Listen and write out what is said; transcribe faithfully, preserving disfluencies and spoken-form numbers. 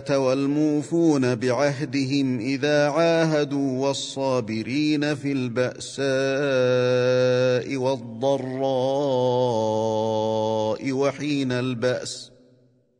والموفون بعهدهم إذا عاهدوا والصابرين في البأساء والضراء وحين البأس